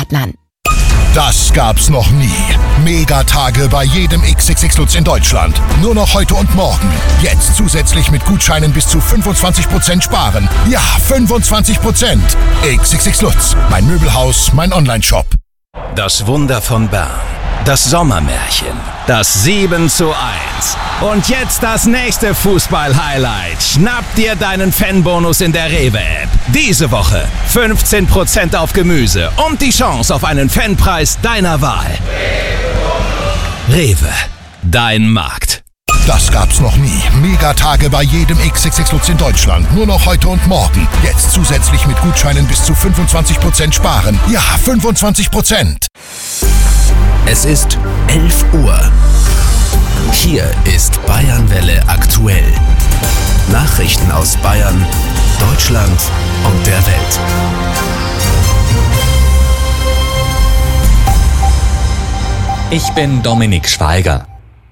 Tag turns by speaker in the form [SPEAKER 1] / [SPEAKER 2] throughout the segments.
[SPEAKER 1] Partnern.
[SPEAKER 2] Das gab's noch nie. Megatage bei jedem XXX Lutz in Deutschland. Nur noch heute und morgen. Jetzt zusätzlich mit Gutscheinen bis zu 25% sparen. Ja, 25%. XXX Lutz. Mein Möbelhaus, mein Onlineshop.
[SPEAKER 3] Das Wunder von Bern. Das Sommermärchen. Das 7:1. Und jetzt das nächste Fußball-Highlight. Schnapp dir deinen Fanbonus in der Rewe-App. Diese Woche 15% auf Gemüse und die Chance auf einen Fanpreis deiner Wahl. Rewe, dein Markt.
[SPEAKER 2] Das gab's noch nie. Megatage bei jedem XXX Lutz in Deutschland. Nur noch heute und morgen. Jetzt zusätzlich mit Gutscheinen bis zu 25% sparen. Ja, 25%.
[SPEAKER 4] Es ist 11 Uhr. Hier ist Bayernwelle aktuell. Nachrichten aus Bayern, Deutschland und der Welt.
[SPEAKER 5] Ich bin Dominik Schweiger.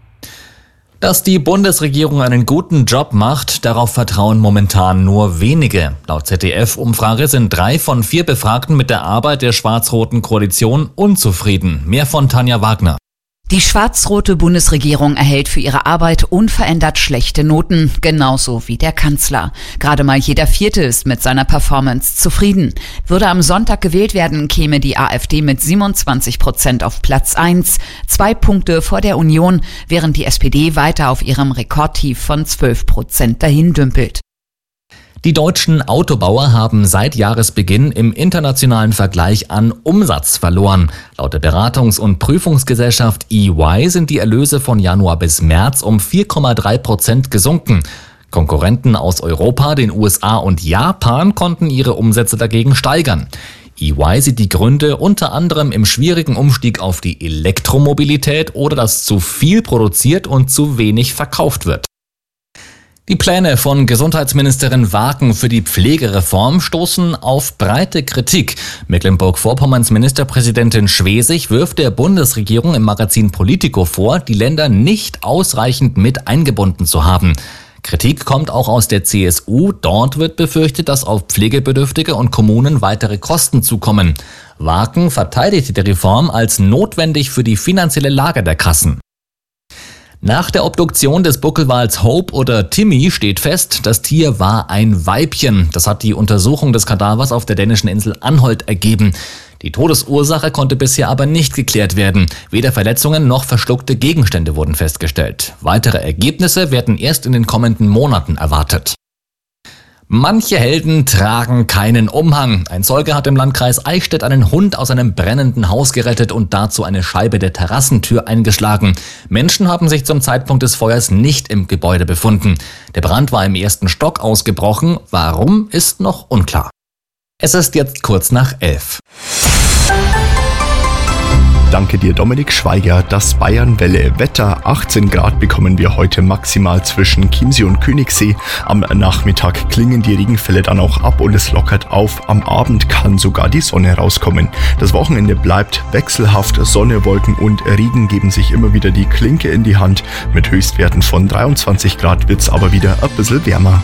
[SPEAKER 5] Dass die Bundesregierung einen guten Job macht, darauf vertrauen momentan nur wenige. Laut ZDF-Umfrage sind 3 von 4 Befragten mit der Arbeit der schwarz-roten Koalition unzufrieden. Mehr von Tanja Wagner.
[SPEAKER 6] Die schwarz-rote Bundesregierung erhält für ihre Arbeit unverändert schlechte Noten, genauso wie der Kanzler. Gerade mal jeder Vierte ist mit seiner Performance zufrieden. Würde am Sonntag gewählt werden, käme die AfD mit 27% auf Platz 1, 2 Punkte vor der Union, während die SPD weiter auf ihrem Rekordtief von 12% dahin dümpelt.
[SPEAKER 5] Die deutschen Autobauer haben seit Jahresbeginn im internationalen Vergleich an Umsatz verloren. Laut der Beratungs- und Prüfungsgesellschaft EY sind die Erlöse von Januar bis März um 4,3% gesunken. Konkurrenten aus Europa, den USA und Japan konnten ihre Umsätze dagegen steigern. EY sieht die Gründe unter anderem im schwierigen Umstieg auf die Elektromobilität oder dass zu viel produziert und zu wenig verkauft wird. Die Pläne von Gesundheitsministerin Waken für die Pflegereform stoßen auf breite Kritik. Mecklenburg-Vorpommerns Ministerpräsidentin Schwesig wirft der Bundesregierung im Magazin Politico vor, die Länder nicht ausreichend mit eingebunden zu haben. Kritik kommt auch aus der CSU. Dort wird befürchtet, dass auf Pflegebedürftige und Kommunen weitere Kosten zukommen. Waken verteidigt die Reform als notwendig für die finanzielle Lage der Kassen. Nach der Obduktion des Buckelwals Hope oder Timmy steht fest, das Tier war ein Weibchen. Das hat die Untersuchung des Kadavers auf der dänischen Insel Anholt ergeben. Die Todesursache konnte bisher aber nicht geklärt werden. Weder Verletzungen noch verschluckte Gegenstände wurden festgestellt. Weitere Ergebnisse werden erst in den kommenden Monaten erwartet. Manche Helden tragen keinen Umhang. Ein Zeuge hat im Landkreis Eichstätt einen Hund aus einem brennenden Haus gerettet und dazu eine Scheibe der Terrassentür eingeschlagen. Menschen haben sich zum Zeitpunkt des Feuers nicht im Gebäude befunden. Der Brand war im 1. Stock ausgebrochen. Warum, ist noch unklar. Es ist jetzt kurz nach 11.
[SPEAKER 7] Danke dir, Dominik Schweiger. Das Bayernwelle Wetter. 18 Grad bekommen wir heute maximal zwischen Chiemsee und Königssee. Am Nachmittag klingen die Regenfälle dann auch ab und es lockert auf. Am Abend kann sogar die Sonne rauskommen. Das Wochenende bleibt wechselhaft. Sonne, Wolken und Regen geben sich immer wieder die Klinke in die Hand. Mit Höchstwerten von 23 Grad wird's aber wieder ein bisschen wärmer.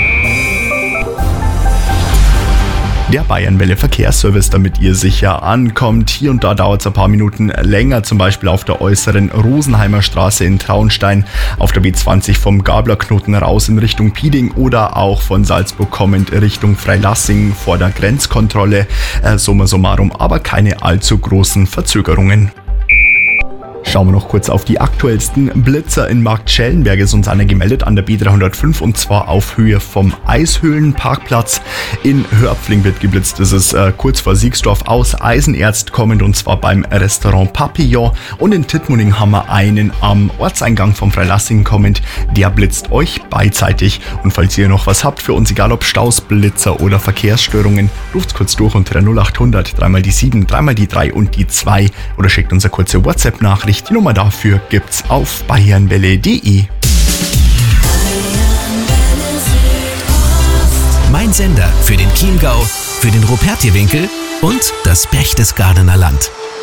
[SPEAKER 7] Der Bayernwelle Verkehrsservice, damit ihr sicher ankommt. Hier und da dauert es ein paar Minuten länger, zum Beispiel auf der äußeren Rosenheimer Straße in Traunstein, auf der B20 vom Gablerknoten raus in Richtung Pieding oder auch von Salzburg kommend Richtung Freilassing vor der Grenzkontrolle. Summa summarum, aber keine allzu großen Verzögerungen. Schauen wir noch kurz auf die aktuellsten Blitzer. In Marktschellenberg ist uns einer gemeldet an der B305 und zwar auf Höhe vom Eishöhlenparkplatz. In Hörpfling wird geblitzt. Das ist kurz vor Siegsdorf aus Eisenerz kommend und zwar beim Restaurant Papillon. Und in Tittmoning haben wir einen am Ortseingang vom Freilassing kommend. Der blitzt euch beidseitig. Und falls ihr noch was habt für uns, egal ob Staus, Blitzer oder Verkehrsstörungen, ruft's kurz durch unter der 0800 3 mal die 7, 3 mal die 3 und die 2 oder schickt uns eine kurze WhatsApp-Nachricht. Die Nummer dafür gibt's auf bayernwelle.de.
[SPEAKER 4] Mein Sender für den Chiemgau, für den Rupertiewinkel und das Berchtesgadener Land.